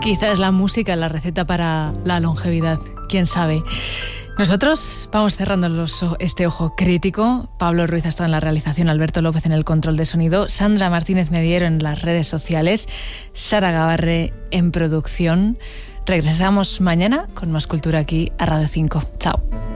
Quizás la música es la receta para la longevidad, quién sabe. Nosotros vamos cerrando este ojo crítico. Pablo Ruiz ha estado en la realización, Alberto López en el control de sonido, Sandra Martínez Mediero en las redes sociales, Sara Gabarre en producción. Regresamos mañana con más cultura aquí a Radio 5. Chao.